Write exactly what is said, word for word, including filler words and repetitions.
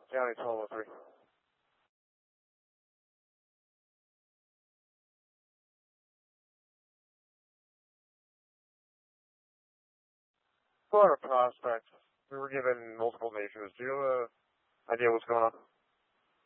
County twelve oh three. For a prospect, we were given multiple nations. Do you have an idea what's going on?